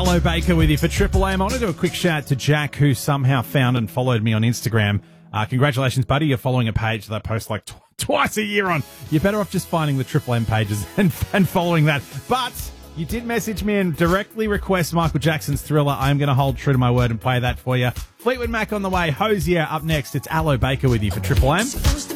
Allo Baker with you for Triple M. I want to do a quick shout to Jack, who somehow found and followed me on Instagram. Congratulations, buddy. You're following a page that I post like twice a year on. You're better off just finding the Triple M pages and following that. But you did message me and directly request Michael Jackson's Thriller. I'm going to hold true to my word and play that for you. Fleetwood Mac on the way. Hosier up next. It's Allo Baker with you for Triple M.